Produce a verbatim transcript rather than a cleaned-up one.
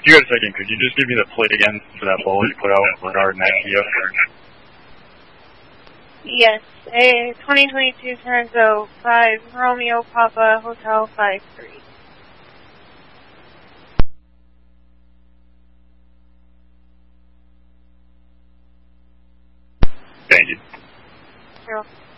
If you got a second, could you just give me the plate again for that bullet you put out regarding that Kia? Yes, a twenty twenty-two Taranto five Romeo Papa Hotel five three. Thank you. You're welcome.